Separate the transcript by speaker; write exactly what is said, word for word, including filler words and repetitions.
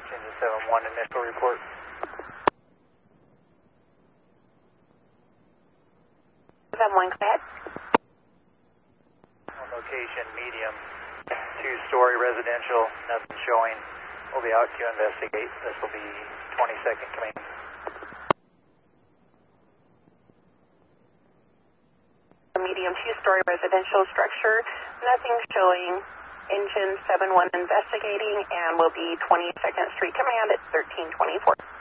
Speaker 1: dispatch into seven one, initial report.
Speaker 2: seven one, go ahead.
Speaker 1: On location, medium, two-story residential, nothing showing. We'll be out to investigate. This will be twenty-second command.
Speaker 2: A medium two-story residential structure, nothing showing. Engine seven one investigating, and will be twenty-second Street Command at thirteen twenty-four.